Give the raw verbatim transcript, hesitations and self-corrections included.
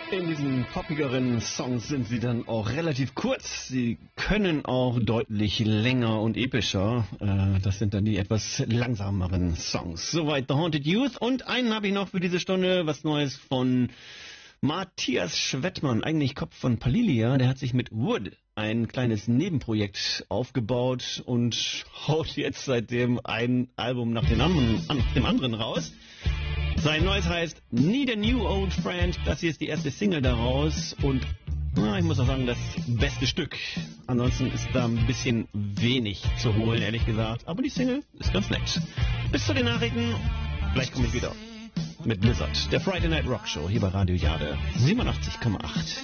In diesen poppigeren Songs sind sie dann auch relativ kurz. Sie können auch deutlich länger und epischer. Äh, das sind dann die etwas langsameren Songs. Soweit The Haunted Youth. Und einen habe ich noch für diese Stunde, was Neues von Matthias Schwettmann, eigentlich Kopf von Palilia. Der hat sich mit Wood ein kleines Nebenprojekt aufgebaut und haut jetzt seitdem ein Album nach dem anderen, nach dem anderen raus. Sein neues heißt Need a New Old Friend. Das hier ist die erste Single daraus und na, ich muss auch sagen, das beste Stück. Ansonsten ist da ein bisschen wenig zu holen, ehrlich gesagt. Aber die Single ist ganz nett. Bis zu den Nachrichten. Gleich komme ich wieder mit Blizzard. Der Friday Night Rock Show hier bei Radio Jade siebenundachtzig Komma acht.